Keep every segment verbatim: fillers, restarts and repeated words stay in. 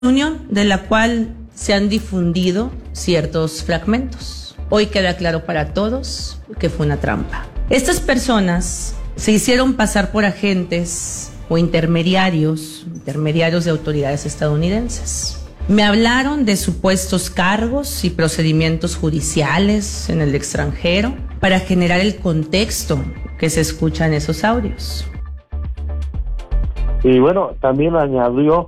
Reunión de la cual se han difundido ciertos fragmentos. Hoy queda claro para todos que fue una trampa. Estas personas se hicieron pasar por agentes o intermediarios, intermediarios de autoridades estadounidenses. Me hablaron de supuestos cargos y procedimientos judiciales en el extranjero para generar el contexto que se escucha en esos audios. Y bueno, también añadió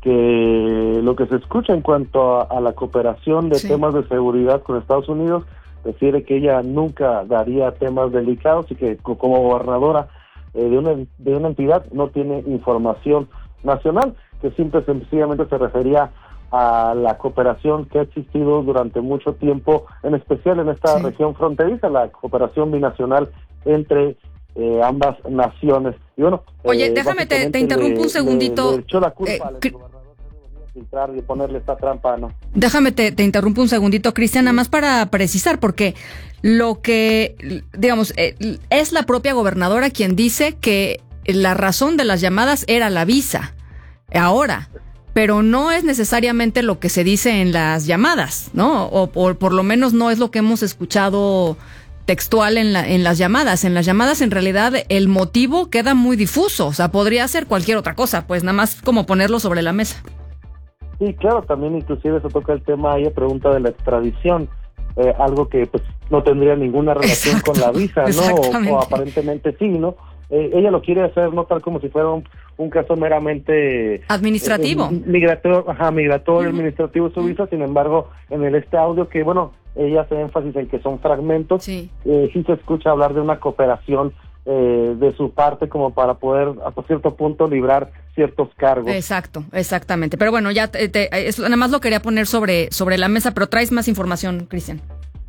que lo que se escucha en cuanto a, a la cooperación de sí. temas de seguridad con Estados Unidos refiere que ella nunca daría temas delicados y que como gobernadora eh, de una de una entidad no tiene información nacional, que simple y sencillamente se refería a la cooperación que ha existido durante mucho tiempo, en especial en esta sí. región fronteriza, la cooperación binacional entre eh, ambas naciones. Y bueno, Oye, eh, déjame, te, te interrumpo un segundito. Le, le echó la culpa eh, al gobernador de filtrar y ponerle esta trampa, ¿no? Déjame, te, te interrumpo un segundito, Cristian, nada más para precisar, porque lo que, digamos, eh, es la propia gobernadora quien dice que la razón de las llamadas era la visa. Ahora, pero no es necesariamente lo que se dice en las llamadas, ¿no? O, o por lo menos no es lo que hemos escuchado textual en, la, en las llamadas. En las llamadas, en realidad, el motivo queda muy difuso. O sea, podría ser cualquier otra cosa, pues nada más como ponerlo sobre la mesa. Sí, claro, también inclusive se toca el tema, ella pregunta de la extradición, eh, algo que pues no tendría ninguna relación Exacto, con la visa, ¿no? O, o aparentemente sí, ¿no? Eh, ella lo quiere hacer no tal como si fuera un, un caso meramente administrativo, eh, migratorio, ajá, migratorio, uh-huh. administrativo su visa. Sin embargo, en el este audio que bueno, ella hace énfasis en que son fragmentos, sí, eh, sí se escucha hablar de una cooperación eh, de su parte como para poder hasta cierto punto librar ciertos cargos. Exacto, exactamente. Pero bueno, ya te, te, eso, nada más lo quería poner sobre sobre la mesa, pero traes más información, Cristian.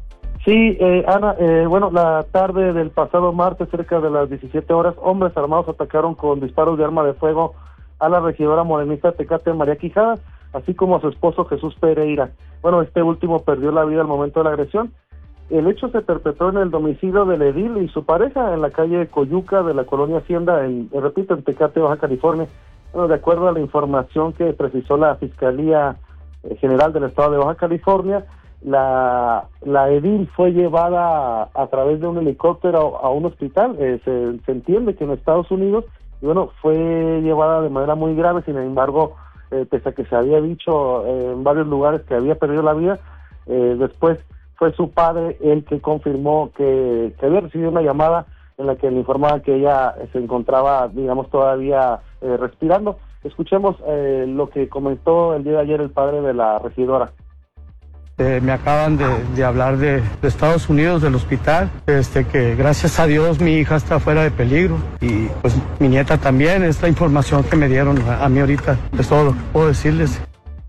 Sí, eh, Ana, eh, bueno, la tarde del pasado martes, cerca de las diecisiete horas, hombres armados atacaron con disparos de arma de fuego a la regidora morenista Tecate, María Quijada, así como a su esposo Jesús Pereira. Bueno, este último perdió la vida al momento de la agresión. El hecho se perpetró en el domicilio del edil y su pareja en la calle Coyuca de la colonia Hacienda, en, repito, en Tecate, Baja California. Bueno, de acuerdo a la información que precisó la Fiscalía General del Estado de Baja California, La, la edil fue llevada a, a través de un helicóptero a, a un hospital, eh, se, se entiende que en Estados Unidos, y bueno, fue llevada de manera muy grave. Sin embargo, eh, pese a que se había dicho eh, en varios lugares que había perdido la vida, eh, después fue su padre el que confirmó que, que había recibido una llamada en la que le informaba que ella se encontraba, digamos, todavía eh, respirando. Escuchemos eh, lo que comentó el día de ayer el padre de la regidora. Eh, me acaban de, de hablar de, de Estados Unidos, del hospital, este que gracias a Dios mi hija está fuera de peligro y pues mi nieta también. Esta información que me dieron a, a mí ahorita es todo lo que puedo decirles.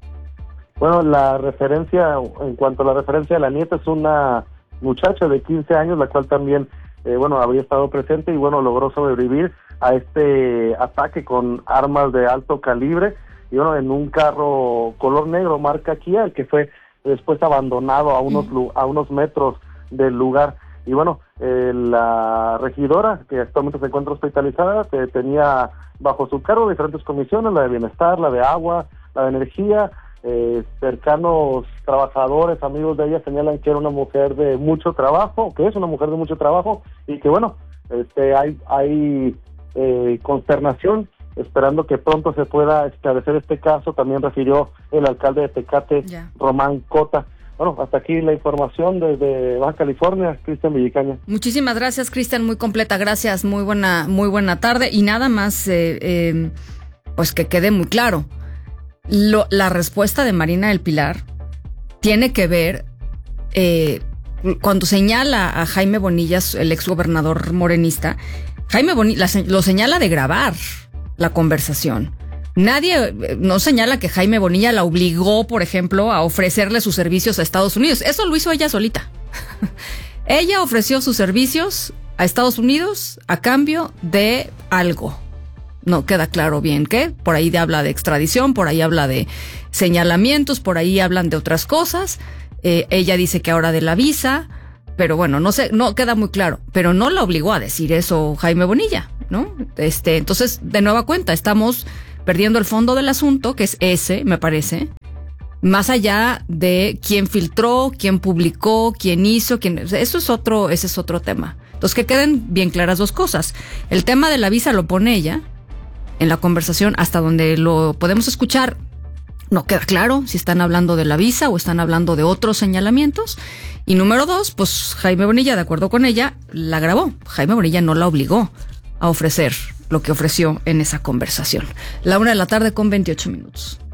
Bueno, la referencia, en cuanto a la referencia de la nieta, es una muchacha de quince años, la cual también, eh, bueno, habría estado presente y bueno, logró sobrevivir a este ataque con armas de alto calibre y bueno, en un carro color negro marca Kia, el que fue después abandonado a unos a unos metros del lugar. Y bueno, eh, la regidora, que actualmente se encuentra hospitalizada, que tenía bajo su cargo diferentes comisiones, la de bienestar, la de agua, la de energía. Eh, cercanos trabajadores, amigos de ella, señalan que era una mujer de mucho trabajo, que es una mujer de mucho trabajo, y que bueno, este hay, hay eh, consternación, esperando que pronto se pueda esclarecer este caso. También refirió el alcalde de Tecate, yeah. Román Cota. Bueno, hasta aquí la información desde Baja California, Cristian Villicaña. Muchísimas gracias, Cristian, muy completa, gracias, muy buena, muy buena tarde. Y nada más, eh, eh, pues que quede muy claro, Lo, la respuesta de Marina del Pilar tiene que ver, eh, cuando señala a Jaime Bonilla, el exgobernador morenista, Jaime Bonilla lo señala de grabar la conversación. Nadie, no señala que Jaime Bonilla la obligó, por ejemplo, a ofrecerle sus servicios a Estados Unidos. Eso lo hizo ella solita. Ella ofreció sus servicios a Estados Unidos a cambio de algo. No queda claro bien qué. Por ahí habla de extradición, por ahí habla de señalamientos, por ahí hablan de otras cosas. Eh, ella dice que ahora de la visa, pero bueno, no sé, no queda muy claro. Pero no la obligó a decir eso Jaime Bonilla, ¿no? Este, entonces, de nueva cuenta, estamos perdiendo el fondo del asunto, que es ese, me parece, más allá de quién filtró, quién publicó, quién hizo, quién, eso es otro, ese es otro tema. Entonces, que queden bien claras dos cosas. El tema de la visa lo pone ella en la conversación, hasta donde lo podemos escuchar. No queda claro si están hablando de la visa o están hablando de otros señalamientos. Y número dos, pues Jaime Bonilla, de acuerdo con ella, la grabó. Jaime Bonilla no la obligó a ofrecer lo que ofreció en esa conversación. La una de la tarde con veintiocho minutos.